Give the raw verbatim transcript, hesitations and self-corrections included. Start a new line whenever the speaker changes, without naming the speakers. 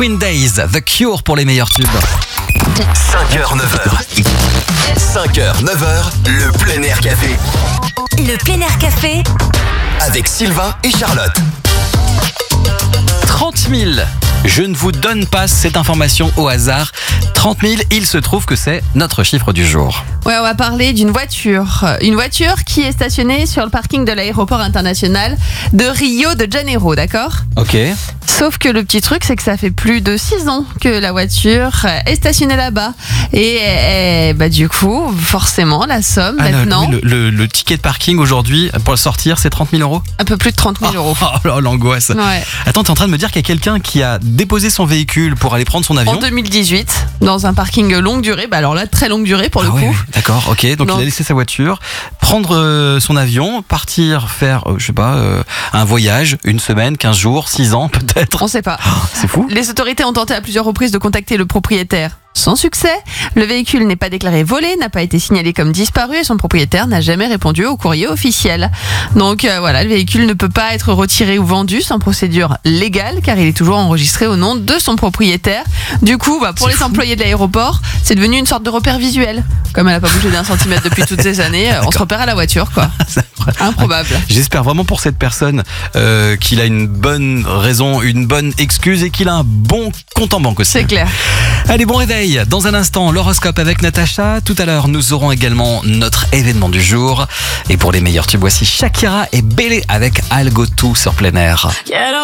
Twin Days, The Cure pour les meilleurs tubes.
cinq heures neuf heures. cinq heures neuf heures, le plein air café.
Le plein air café
Avec Sylvain et Charlotte.
trente mille. Je ne vous donne pas cette information au hasard. trente mille, il se trouve que c'est notre chiffre du jour.
Ouais, on va parler d'une voiture. Une voiture qui est stationnée sur le parking de l'aéroport international de Rio de Janeiro, d'accord ?
Ok.
Sauf que le petit truc, c'est que ça fait plus de six ans que la voiture est stationnée là-bas. Et, et bah, du coup, forcément, la somme
Ah,
maintenant,
le, le, le ticket de parking aujourd'hui, pour le sortir, c'est trente mille euros.
un peu plus de trente mille euros.
Oh, oh, l'angoisse.
Ouais.
Attends, t'es en train de me dire qu'il y a quelqu'un qui a déposé son véhicule pour aller prendre son avion.
En deux mille dix-huit, dans un parking longue durée, bah alors là, très longue durée pour le
Ah
coup.
ouais, ouais, d'accord, ok. Donc
Non.
il a laissé sa voiture, prendre euh, son avion, partir faire, euh, je sais pas, euh, un voyage, une semaine, quinze jours, six ans peut-être.
On sait pas.
C'est fou.
Les autorités ont tenté à plusieurs reprises de contacter le propriétaire. Sans succès, le véhicule n'est pas déclaré volé, n'a pas été signalé comme disparu et son propriétaire n'a jamais répondu au courrier officiel. Donc euh, voilà, le véhicule ne peut pas être retiré ou vendu sans procédure légale car il est toujours enregistré au nom de son propriétaire. Du coup, bah, pour
C'est
les
fou.
employés de l'aéroport, c'est devenu une sorte de repère visuel. Comme elle n'a pas bougé d'un centimètre depuis toutes ces années, euh, on se repère à la voiture, quoi.
C'est vrai.
Improbable.
J'espère vraiment pour cette personne euh, qu'il a une bonne raison, une bonne excuse et qu'il a un bon compte en banque aussi.
C'est clair.
Allez, bon réveil. Dans un instant, l'horoscope avec Natacha. Tout à l'heure, nous aurons également notre événement du jour. Et pour les meilleurs tubes, voici Shakira et Bélé avec I'll Go To sur plein air.